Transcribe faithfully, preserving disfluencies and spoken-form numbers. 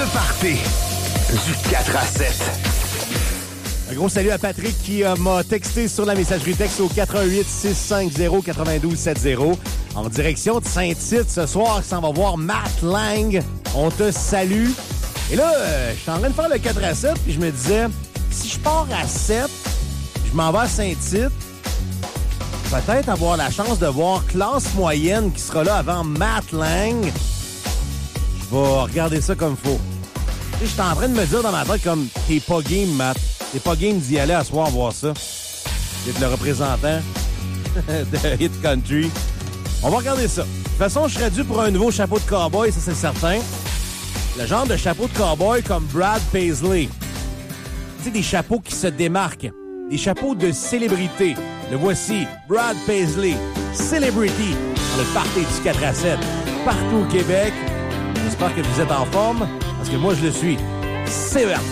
Le party du quatre à sept. Un gros salut à Patrick qui euh, m'a texté sur la messagerie texte au quatre un huit, six cinq zéro, neuf deux sept zéro en direction de Saint-Tite ce soir. Ça va voir Matt Lang. On te salue. Et là, euh, je suis en train de faire le quatre à sept puis je me disais, si je pars à sept, je m'en vais à Saint-Tite, peut-être avoir la chance de voir classe moyenne qui sera là avant Matt Lang. Je vais regarder ça comme faut. Je suis en train de me dire dans ma tête comme, t'es pas game, Matt. T'es pas game d'y aller à soir voir ça. D'être le représentant de Hit Country. On va regarder ça. De toute façon, je serais dû pour un nouveau chapeau de cowboy, ça c'est certain. Le genre de chapeau de cowboy comme Brad Paisley. Tu sais, des chapeaux qui se démarquent. Des chapeaux de célébrité. Le voici, Brad Paisley, Celebrity, dans le party du quatre à sept, partout au Québec. J'espère que vous êtes en forme, parce que moi, je le suis. C'est parti!